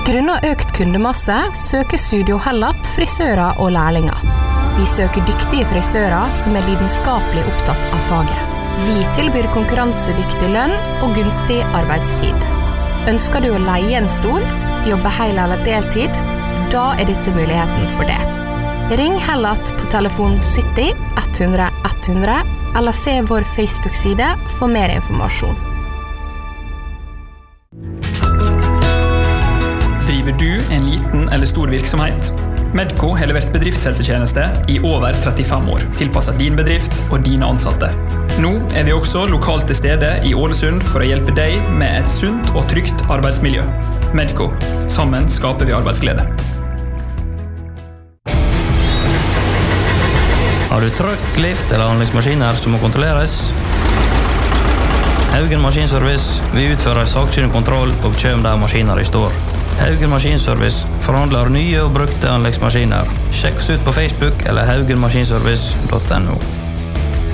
Grunnet økt kundemasse søker Studio Hellat frisører og lærlinger. Vi søker dyktige frisører som lidenskapelig opptatt av faget. Vi tilbyr konkurransedyktig lønn og gunstig arbeidstid. Ønsker du å leie en stol, jobbe hel eller deltid? Da dette muligheten for det. Ring Hellat på telefon 70 100 100 eller se vår Facebook-side for mer informasjon. Driver du en liten eller stor virksomhet? Medco har levert bedriftshelsetjeneste i over 35 år, tilpasset din bedrift og dine ansatte. Nå vi også lokalt til stede i Ålesund for å hjelpe deg med et sunt og trygt arbeidsmiljø. Medco. Sammen skaper vi arbeidsglede. Har du trøkk, lift eller anleggsmaskiner som må kontrolleres? Haugen Maskinservice, vi utfører sakkyndig kontroll og kjøp der maskiner i står. Haugen Maskinservice forhandler nye og brukte anleggsmaskiner. Sjekk oss ut på Facebook eller haugenmaskinservice.no.